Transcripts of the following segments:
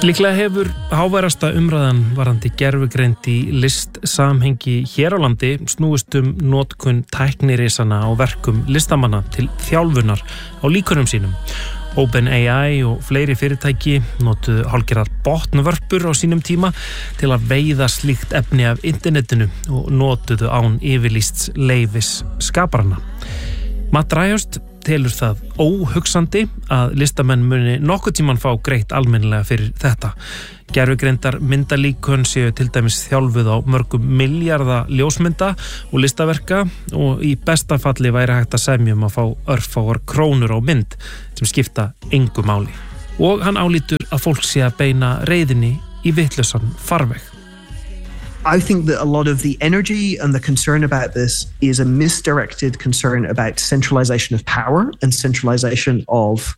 Líklega hefur háværasta umræðan varðandi gervigreind í listsamhengi hér á landi snúist notkun tæknirisana á verkum listamanna til þjálfunar á líkönum sínum. OpenAI og fleiri fyrirtæki notuðu hálfgerðar botnvörpur á sínum tíma til að veiða slíkt efni af internetinu og notuðu án yfirlýsts leyfis skaparana. Matt Dryhurst telur það óhugsandi að listamenn muni nokkuð tímann fá greitt almennilega fyrir þetta. Gervigreindar myndalíkön séu til dæmis þjálfuð á mörgum milljarða ljósmynda og listaverka og í besta falli væri hægt að semja að fá örfáar krónur á mynd sem skipta engu máli. Og hann álítur að fólk sé að beina reiðinni í vitlausan farveg. I think that a lot of the energy and the concern about this is a misdirected concern about centralization of power and centralization of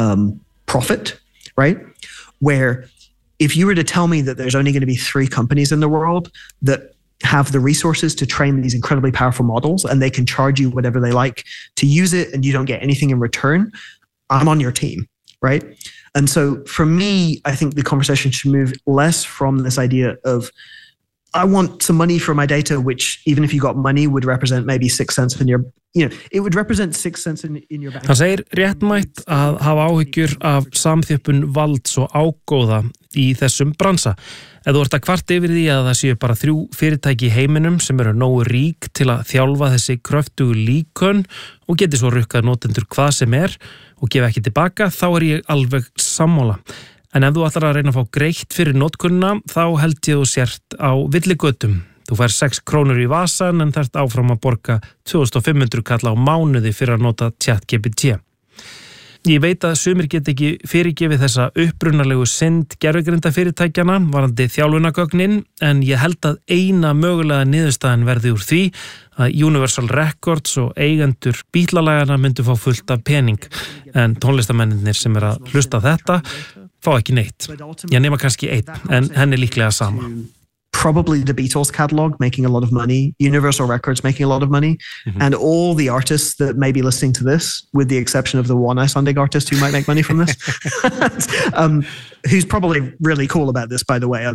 profit, right? Where if you were to tell me that there's only going to be 3 companies in the world that have the resources to train these incredibly powerful models and they can charge you whatever they like to use it and you don't get anything in return, I'm on your team, right? And so for me, I think the conversation should move less from this idea of I want some money for my data, which even if you got money would represent maybe 6 cents in your, it would represent 6 cents in your bank. Hann segir réttmætt að hafa áhyggjur af samþjöppun valds og ágóða í þessum bransa. Ef þú ert að kvarta yfir því að það séu bara 3 fyrirtæki í heiminum sem eru nógu rík til að þjálfa þessi kröftugu líkön og geti svo rukkað notendur hvað sem og gefa ekki tilbaka, þá ég alveg sammála. En ef þú ætlar að reyna að fá greitt fyrir notkunna, þá held ég þú sért á villigötum. Þú fær 6 krónur í vasan en þarft áfram að borga 2500 kall á mánuði fyrir að nota ChatGPT. Ég veit að sumir get ekki fyrirgefið þessa upprunalegu synd gervigreinda fyrirtækjana varandi þjálfunagögnin, en ég held að eina mögulega niðurstaðan verði úr því að Universal Records og eigendur bítlalagana myndu fá fullt af pening, en tónlistamennir sem að hlusta þetta fá ekki neitt. Ég nema kannski einn, en henni líklega sama. Probably the Beatles catalog making a lot of money, Universal Records making a lot of money, and all the artists that may be listening to this, with the exception of the one Icelandic artist who might make money from this, who's probably really cool about this, by the way.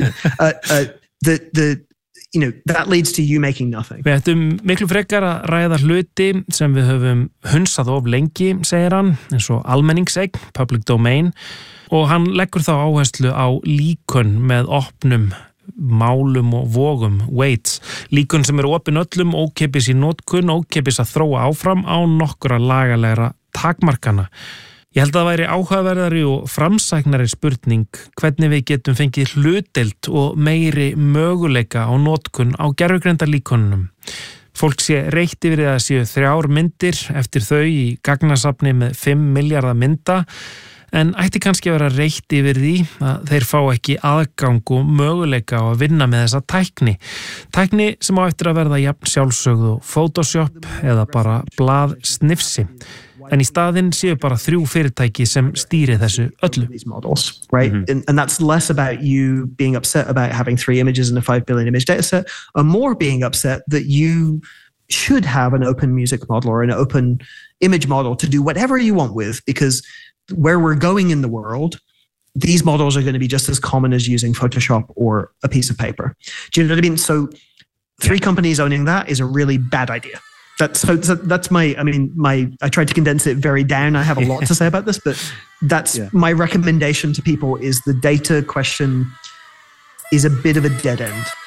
That leads to you making nothing. Við ættum miklu frekar að ræða hluti sem við höfum hunsað of lengi, segir hann, eins og almenningseign, public domain, og hann leggur þá áherslu á líkön með opnum málum og vogum, weights, líkön sem eru opin öllum, ókeypis í notkun, ókeypis að þróa áfram á nokkura lagalegra takmarkana. Ég held að það væri áhugaverðari og framsæknari spurning hvernig við getum fengið hlutdeild og meiri möguleika á notkun á gervigreinda líkönunum. Fólk sé reitt yfir því að séu 3 myndir eftir þau í gagnasafni með 5 milljarða mynda, en ætti kannski að vera reitt yfir því að þeir fá ekki aðgang og möguleika á að vinna með þessa tækni. Tækni sem á eftir að verða jafn sjálfsögð og Photoshop eða bara blaðsnifsi. En í staðinn séu bara 3 fyrirtæki sem stýri þessu öllu. Right? And that's less about you being upset about having 3 images in a 5 billion image data set, and more being upset that you should have an open music model or an open image model to do whatever you want with, because where we're going in the world, these models are going to be just as common as using Photoshop or a piece of paper. Do you know what I mean? So 3 companies owning that is a really bad idea. That's I tried to condense it very down. I have a lot to say about this, but that's my recommendation to people is the data question is a bit of a dead end.